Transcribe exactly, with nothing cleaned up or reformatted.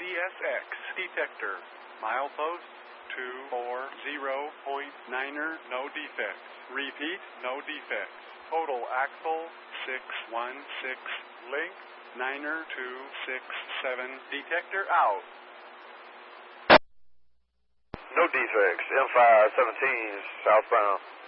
S X detector. Milepost two four zero point niner, no defects. Repeat, no defects. Total axle six one six. Link niner two six seven. Detector out. No defects. M five seventeen southbound.